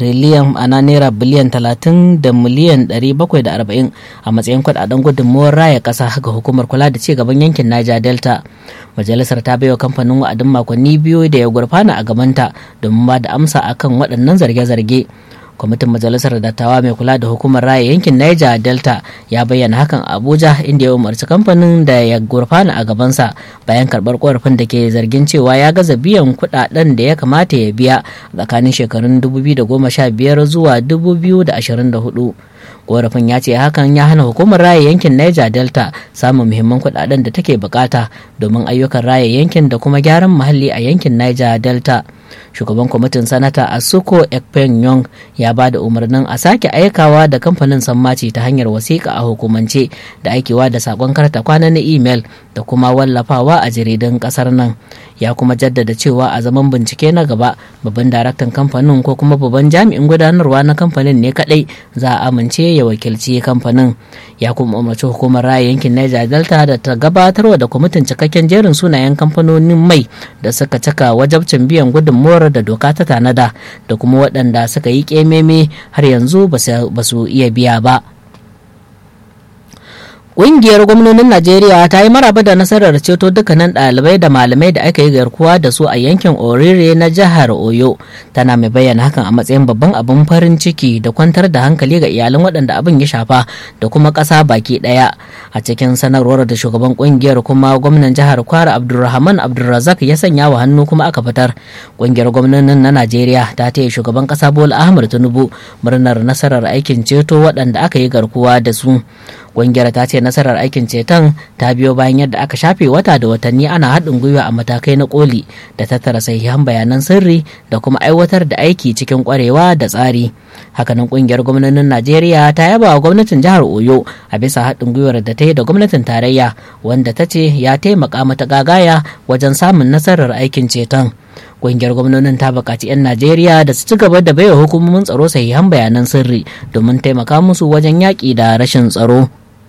tiriliyan naira biliyan 30 da miliyan 740 a matsayin kudaden gudunmuwar raya kasa ga hukumar kula da cigaban yankin Niger Delta. Majalisar ta baiwa kamfanin wa'adin makonni 2 da ya gurfana a gabanta domin ba da amsa akan waɗannan zarge-zarge. Kwamitin Majalisar Dattawa mai kula da hukumar raya yankin Niger Delta ya bayyana hakan a Abuja, inda ya umarci kamfanin da ya gurfana a gabansa bayan karɓar korafin da ke zargin cewa ya gaza biyan kuɗaɗen da ya kamata ya biya tsakanin shekarun 2015 zuwa 2024. Korafin ya ce hakan ya hana hukumar raya yankin Niger Delta samun muhimman kuɗaɗen da take bukata domin ayyukan raya yankin da kuma gyaran muhalli a yankin Niger Delta. Shugaban kwamitin Sanata Asuko Ekpenyong ya ba da umarnin a sake aikawa da kamfanin sammaci ta hanyar wasiƙa a hukumance da aikewa da saƙon karta kwana na imel da kuma wallafawa a jaridun ƙasar nan. Ya kuma jaddada cewa a zaman bincike na gaba, babban daraktan kamfanin ko kuma babban jami'in gudanarwa na kamfanin ne kaɗai za a amince ya wakilci kamfanin. Ya kuma umarci hukumar raya yankin Niger Delta da ta gabatarwa da kwamitin cikakken jerin sunayen kamfanonin mai da suka cika wajabcin biyan gudunmuwar da doka ta tanada da kuma waɗanda suka yi ƙememe har yanzu ba su iya biya ba. Ƙungiyar gwamnonin Najeriya ta yi maraba da nasarar ceto dukkanin ɗalibai da malamai da aka yi garkuwa da su a yankin Orire na jihar Oyo. Tana mai bayyana hakan a matsayin babban abin farin ciki da kwantar da hankali ga iyalan waɗanda abin ya shafa da kuma ƙasa baki ɗaya. A cikin sanarwar da shugaban ƙungiyar kuma gwamnan jihar Kwara Abdulrahman Abdulrazak ya sanya wa hannu kuma aka fitar. Ƙungiyar gwamnonin na Najeriya ta taya shugaban ƙasa Bola Ahmed Tinubu murnar nasarar aikin ceto waɗanda aka yi garkuwa da su. Ƙungiyar ta ce nasarar aikin ceton ta biyo bayan yadda aka shafe wata da watanni ana haɗin gwiwa a matakai na koli da tattara sahihan bayanan sirri da kuma aiwatar da aiki cikin ƙwarewa da tsari. Hakanan ƙungiyar gwamnonin Najeriya ta yaba wa gwamnatin jihar Oyo a bisa haɗin gwiwar da ta yi da gwamnatin tarayya, wanda ta ce ya taimaka mata gagaya wajen samun nasarar aikin ceton. Ƙungiyar gwamnonin ta buƙaci 'yan Najeriya da su ci gaba da baiwa hukumomin tsaro sahihan bayanan sirri domin taimaka musu wajen yaƙi da rashin tsaro.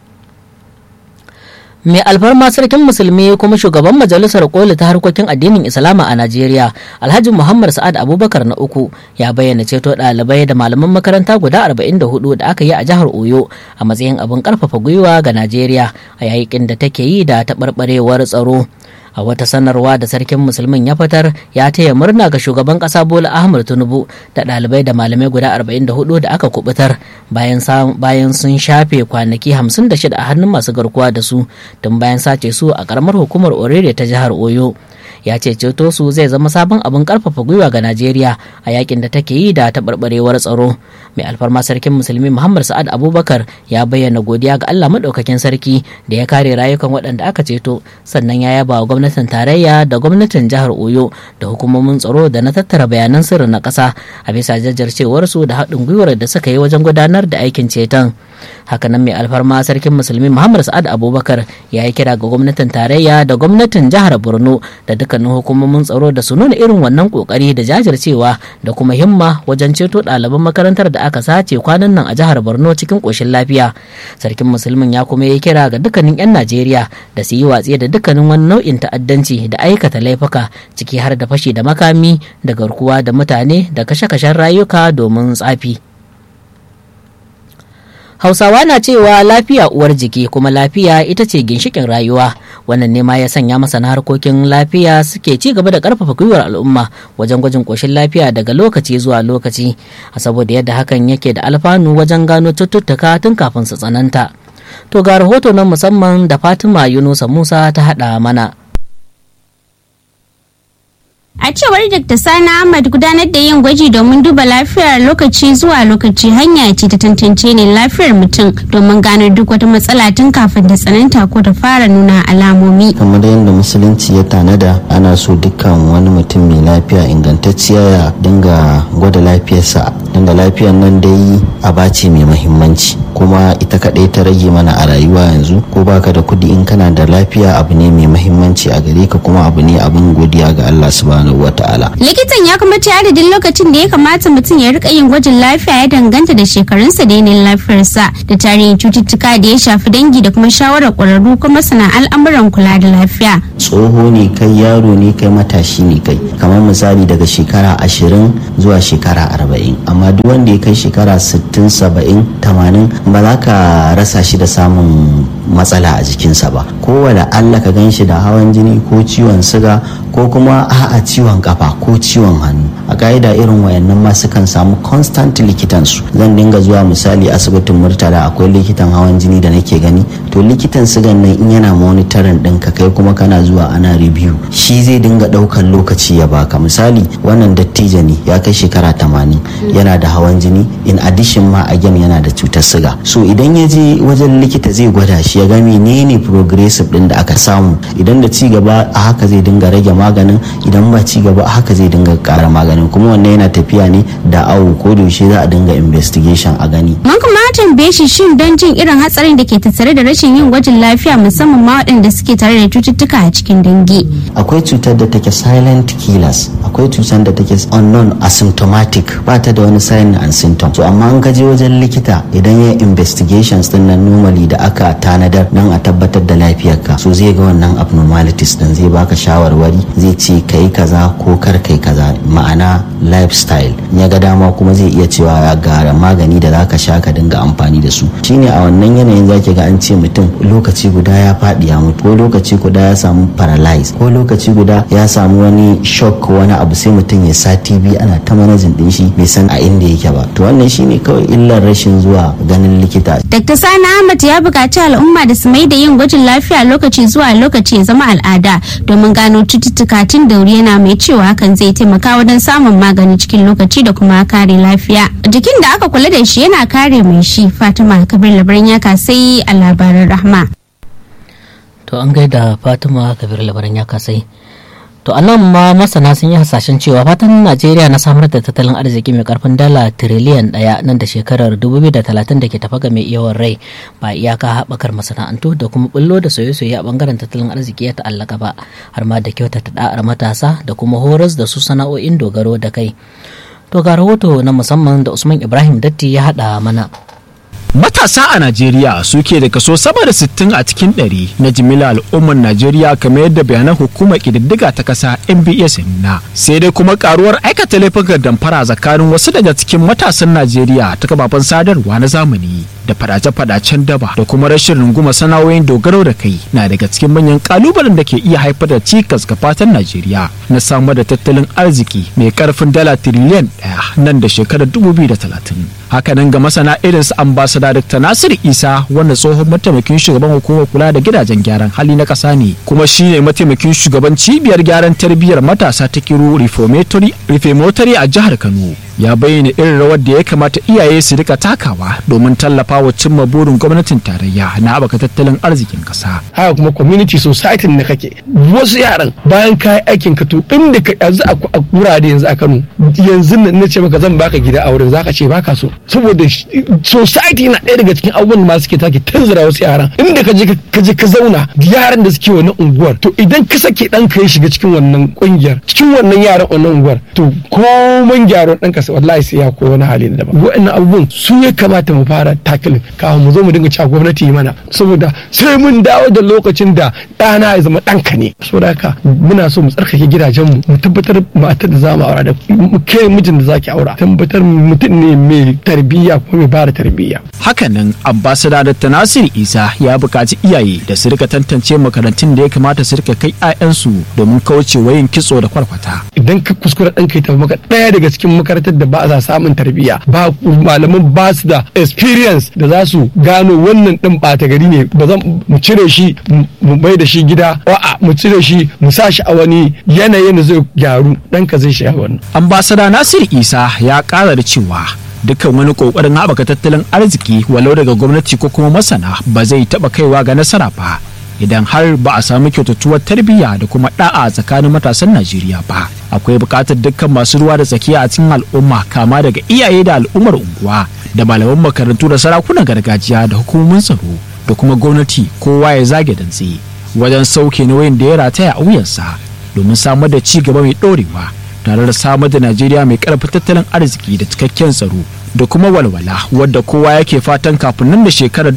Mai alfarma sarkin musulmi kuma shugaban majalisar koli ta harkokin addinin Islama a Najeriya, Alhaji Muhammad Sa'ad Abubakar na uku, ya bayyana ceto ɗalibai da malaman makaranta guda 44 da aka yi a jihar Oyo a matsayin abin ƙarfafa gwiwa ga Najeriya a yayin da take yi da taɓarɓarewar tsaro. A wata sanarwa da sarkin musulmin ya fitar, ya taya murna ga shugaban ƙasa Bola Ahmed Tinubu da ɗalibai da malamai guda 44 da aka kubutar bayan sun shafe kwanaki 56 a hannun masu garkuwa da su tun bayan sace su a ƙaramar hukumar Orere ta jihar Oyo. Ya ce ceto su zai zama sabon abin karfafa gwiwa ga Najeriya a yakin da take yi da taɓarɓarewar tsaro. Mai alfarma sarkin musulmi Muhammad Sa'ad Abubakar ya bayyana godiya ga Allah maɗaukakin sarki da ya kare rayukan waɗanda aka ceto, sannan ya yaba wa gwamnatin tarayya da gwamnatin jihar Oyo da hukumomin tsaro da na tattara bayanan sirri na ƙasa a bisa jajircewarsu da haɗin gwiwar da suka yi wajen gudanar da aikin ceton. Hakanan mai alfarma sarkin musulmi Muhammad Sa'ad Abubakar ya yi kira ga gwamnatin tarayya da gwamnatin jihar Borno da dukkanin hukumomin tsaro da su nuna irin wannan kokari da jajircewa da kuma himma wajen ceto ɗaliban makarantar da aka sace kwanan nan a jihar Borno cikin ƙoshin lafiya. Sarkin musulmin ya kuma yi kira ga dukkanin 'yan Najeriya da su yi watsi da dukkanin wani nau'in ta'addanci da aikata laifuka, ciki har da fashi da makami da garkuwa da mutane da kashe-kashen rayuka domin tsafi. Hausawa na cewa lafiya uwar jiki, kuma lafiya ita ce ginshikin rayuwa. Wannan ne ma ya sanya masana harkokin lafiya suke ci gaba da karfafa gwiwar al'umma wajen gwajin koshin lafiya daga lokaci zuwa lokaci, saboda yadda hakan yake da alfanu wajen gano cututtuka tun kafin su tsananta. To ga rahoto na musamman da Fatima Yunusa Musa ta haɗa mana. A cewar Dr. Sani Ahmad, gudanar da yin gwaji domin duba lafiyar lokaci zuwa lokaci hanya ce ta tantance ne lafiyar mutum domin gano duk wata matsala tun kafin ta tsananta ko ta fara nuna alamomi. Kamar yadda musulunci ya tanada, ana so dukkan wani mutum mai lafiya ingantacciya ya dinga gwada lafiyarsa. Dinga lafiyar nan dai aba ce mai muhimmanci, kuma ita kaɗai ta rage mana a rayuwa yanzu. Ko baka da kuɗi, in kana da lafiya abu ne mai muhimmanci a gare ka, kuma abu ne abin godiya ga Allah subhanahu wata'ala. Likitan ya kuma ce adadin lokacin da ya kamata mutum ya rika yin gwajin lafiya ya danganta da shekarunsa da yanayin lafiyarsa da tarihin cututtuka da ya shafi dangi da kuma shawarar ƙwararru kuma masana al'amuran kula da lafiya. Tsoho ne kai, yaro ne kai, matashi ne kai, kamar misali daga shekara 20 zuwa shekara 40, amma amma duk wanda ya kai shekara 60 70 80 ba za ka rasa shi da samun matsala a jikinsa ba, ko wala Allah ka gan shi da hawan jini ko ciwon siga ko kuma a'a ciwon kafa ko ciwon hannu. A ka'ida irin wayannan ma sukan samu constant likitansu. Zan dinga zuwa misali asibitin Murtala akwai likitan hawan jini da nake gani, to likitan sigan nan in yana monitoring ɗinka kai kuma kana zuwa ana review, shi zai dinga ɗaukan lokaci ya baka. Misali wannan dattijo ne ya kai shekara 80 yana da hawan jini, in addition ma again yana da cutar siga. So idan ya je wajen likita zai gwada shi ya ga menene progressive din da aka samu, idan da ci gaba a haka zai dinga rage maganin, idan ba ci gaba a haka zai dinga ƙara maganin, kuma wannan yana tafiya ne da awo, ko da yaushe za a dinga investigation a gani. Mun kuma tambaye shi shin don jin irin hatsarin da ke tattare da rashin yin gwajin lafiya musamman ma waɗanda suke tare da cututtuka a cikin dangi. Akwai cutar da take silent killers, akwai cutar da take unknown asymptomatic, ba ta da wani sign and symptom. So amma an kaje wajen likita idan ya investigations din nan normally da aka tanadar nan a tabbatar da lafiyarka, so zai ga wannan abnormalities din, zai baka shawarwari, zai ce kai kaza ko kar kai kaza, ma'ana lifestyle. Ya ga dama kuma zai iya cewa ga magani da zaka sha ka dinga amfani da su. Shine a wannan yanayin zaki ga an ce mutum lokaci guda ya faɗi ya mutu, ko lokaci guda ya samu paralyze, ko lokaci guda ya samu wani shock ko wani abu, sai mutum ya sati biyu ana ta manajin din shi bai san a inda yake ba. To wannan shine kawai illar rashin zuwa ganin likita. Dr. Sani Ahmad ya buƙaci al'umma da su mai da yin gwajin lafiya lokaci zuwa lokaci ya zama al'ada domin gano cututtuka tun da wuri, yana mai cewa hakan zai taimaka wajen samun magani cikin lokaci da kuma kare lafiya. Jikin da aka kula da shi yana kare mai shi. Fatima Kabir Labaran ya kasai a labaran Rahma. To an gaida Fatima Kabir Labaran ya kasai. To a nan ma masana sun yi hasashen cewa fatan Najeriya na samar da tattalin arziki mai karfin dala tiriliyan 1 nan da shekarar 2030 da ke tafa ga mai yawan rai ba iyaka haɓakar masana'antu da kuma bullo da soye-soye a bangaren tattalin arziki ya ta'allaka ba, har ma da kyautata da'ar matasa da kuma horas da su sana'o'in dogaro da kai. To ga rahoto na musamman da Usman Ibrahim Datti ya haɗa mana. Matasa a Najeriya suke da kaso sama da 60 a cikin 100 na jimila al'ummar Najeriya kamar yadda bayanan hukumar ƙididdiga ta ƙasa NBS nuna. Sai dai kuma karuwar aikata laifukan damfara tsakanin wasu daga cikin matasan Najeriya ta kafafen sadarwa na zamani da fadace-fadacen daba da kuma rashin runguma sana'o'in dogaro da kai na daga cikin manyan kalubalen da ke iya haifar da cikas ga fatan Najeriya na samar da tattalin arziki mai karfin dala tiriliyan 1 nan da shekarar 2030. Hakanan ga masana irin su ambassador Dr. Nasir Isa wanda tsohon mataimakin shugaban hukumar kula da gidajen gyaran hali na ƙasa ne kuma shine mataimakin shugaban cibiyar gyaran tarbiyyar matasa ta Kiru Reformatory a jihar Kano. Ya bayyana irin rawar da ya kamata iyaye su rika takawa domin tallafa wa cimma burin gwamnatin tarayya na haɓaka tattalin arzikin ƙasa. Haka kuma community society da kake wasu yaran bayan kayi aikin ka to inda ka yanzu a wurare yanzu a Kano yanzu na ce maka zan baka gida a wurin zaka ce baka so saboda society na ɗaya daga cikin abubuwan da suke take tanzura wasu yaran inda ka je ka zauna yaran da suke wannan unguwar to idan ka sake dan ka ya shiga cikin wannan kungiyar cikin wannan yaran wannan unguwar to komai gyaron ɗanka wallahi sai ya koyi wani hali daban. Wa'annan abubuwan su ya kamata mu fara tackling kafin mu zo mu dinga cewa gwamnati mana saboda sai mun dawo da lokacin da ɗana ya zama ɗanka ne. Saboda haka muna so mu tsarkake gidajenmu mu tabbatar matar da za mu aura da kai mijin da zaki aura tabbatar mutum ne mai tarbiyya ko mai bada tarbiyya. Hakanan ambassador Dr. Nasir Isa ya buƙaci iyaye da su rika tantance makarantun da ya kamata su rika kai 'ya'yansu domin kauce wa yin kitso da kwarkwata. Idan ka kuskura ɗanka ya tafi maka ɗaya daga cikin makarantar da ba za samun tarbiyya ba malaman ba su da experience da za su gano wannan ɗin ɓata gari ne ba zan mu cire shi mu bai da shi gida a'a mu cire shi mu sa shi a wani yanayin da zai gyaru ɗanka zai shiga wannan. Ambassador Nasir Isa ya ƙara da cewa dukkan wani kokarin haɓaka tattalin arziki walau daga gwamnati ko kuma masana ba zai taɓa kaiwa ga nasara ba idan har ba a samu kyautatuwar tarbiyya da kuma da'a tsakanin matasan Najeriya ba. Akwai buƙatar dukkan masu ruwa da tsakiya a cikin al'umma kama daga iyaye da al'ummar unguwa da malaman makarantu da sarakunan gargajiya da hukumomin tsaro da kuma gwamnati kowa ya zage dantse wajen sauke nauyin da ya rataya a wuyansa domin samar da ci gaba mai ɗorewa tare da samar da Najeriya mai ƙarfin tattalin arziki da cikakken tsaro da kuma walwala wadda kowa yake fatan kafin nan da shekarar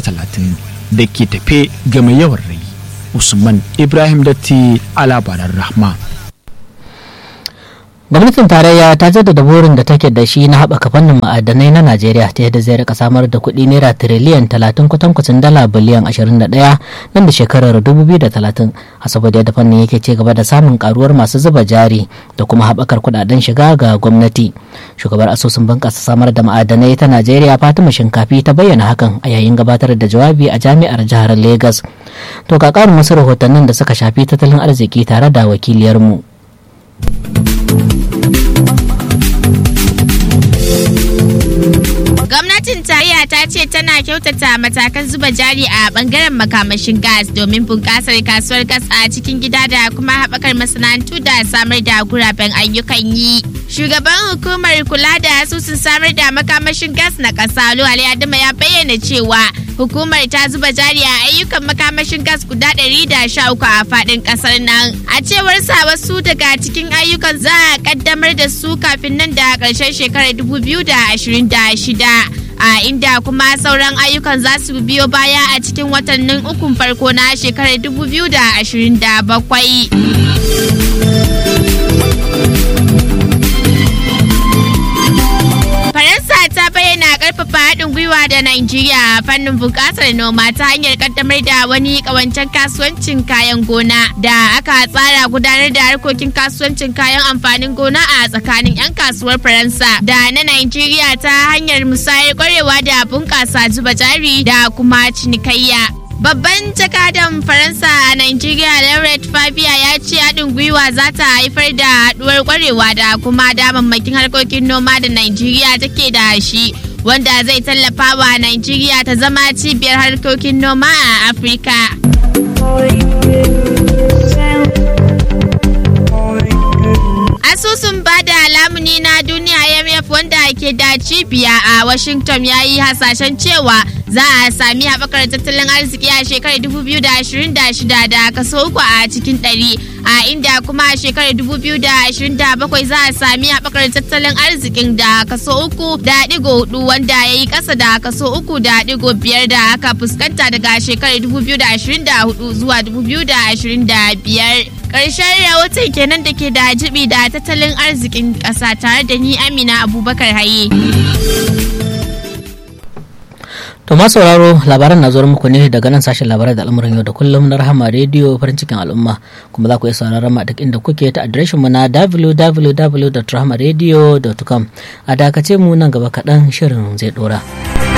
2030 da ke tafe ga mai yawan rai. Usman Ibrahim Datti a labaran Rahma. Gwamnatin tarayya ta jaddada burin da take da shi na haɓaka fannin ma'adanai na Najeriya ta yadda zai rika samar da kuɗi naira tiriliyan 30 kwatankwacin dala biliyan 21 nan da shekarar 2030, a saboda yadda fannin yake ci gaba da samun karuwar masu zuba jari da kuma haɓakar kuɗaɗen shiga ga gwamnati. Shugabar asusun bunƙasa samar da ma'adanai ta Najeriya Fatima Shinkafi ta bayyana hakan a yayin gabatar da jawabi a jami'ar jihar Legas. To ga ƙarin wasu rahotannin da suka shafi tattalin arziki tare da wakiliyarmu. Gwamnatin tarayya ta ce tana kyautata matakan zuba jari a bangaren makamashin gas domin bunƙasar kasuwar gas a cikin gida da kuma haɓakar masana'antu da samar da guraben ayyukan yi. Shugaban hukumar kula da asusun samar da makamashin gas na ƙasa Luwale Adama ya bayyana cewa hukumar ta zuba jari a ayyukan makamashin gas guda 113 a faɗin ƙasar nan. A cewar sa wasu daga cikin ayyukan za a ƙaddamar da su kafin nan da ƙarshen shekarar 2026. A inda kuma sauran ayyukan za su biyo baya a cikin watannin ukun farko na shekarar 2027. Faransa ta bayyana karfafa haɗin gwiwa da Najeriya a fannin bunƙasar noma ta hanyar kaddamar da wani ƙawancen kasuwancin kayan gona da aka tsara gudanar da harkokin kasuwancin kayan amfanin gona a tsakanin 'yan kasuwar Faransa da na Najeriya ta hanyar musayar ƙwarewa da bunƙasa zuba jari da kuma cinikayya. Babban jakadan Faransa a Najeriya Laurent Fabia ya ce haɗin gwiwa za ta haifar da haɗuwar ƙwarewa da kuma damammakin harkokin noma da Najeriya take da shi, wanda zai tallafa wa Najeriya ta zama cibiyar harkokin noma a Afirka. Asusun bada lamuni na duniya IMF wanda ke da cibiya a Washington ya yi hasashen cewa za a sami haɓakar tattalin arziki a shekarar 2026 da kaso 3 a cikin 100, a inda kuma a shekarar 2027 za a sami haɓakar tattalin arzikin da kaso 3.4 wanda ya yi ƙasa da kaso 3.5 da aka fuskanta daga shekarar 2024 zuwa 2025. Ƙarshen rahoton kenan da ke da jibi da tattalin arzikin ƙasa tare da ni Amina Abubakar Haye. To ma sauraro, labaran na zuwa muku ne daga nan sashen labarai da al'amuran yau da kullum na Rahama Radio farin cikin al'umma, kuma za ku iya sauraron mu duk inda kuke ta adireshin mu na www.rahamaradio.com. A dakace mu nan gaba kaɗan shirin zai ɗora.